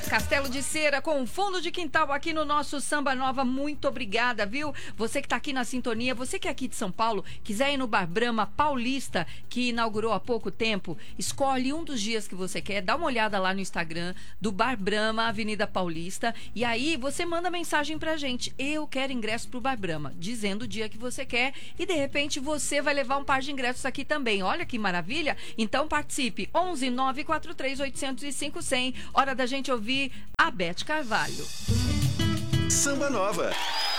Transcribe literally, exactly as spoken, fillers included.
Castelo de Cera com fundo de quintal aqui no nosso Samba Nova. Muito obrigada, viu? Você que tá aqui na sintonia, você que é aqui de São Paulo, quiser ir no Bar Brahma Paulista, que inaugurou há pouco tempo, escolhe um dos dias que você quer, dá uma olhada lá no Instagram do Bar Brahma, Avenida Paulista, e aí você manda mensagem pra gente: eu quero ingresso pro Bar Brahma, dizendo o dia que você quer, e de repente você vai levar um par de ingressos aqui também. Olha que maravilha! Então participe, onze nove quatro três oito zero cinco zero zero. Hora da gente ouvir a Beth Carvalho. Samba Nova.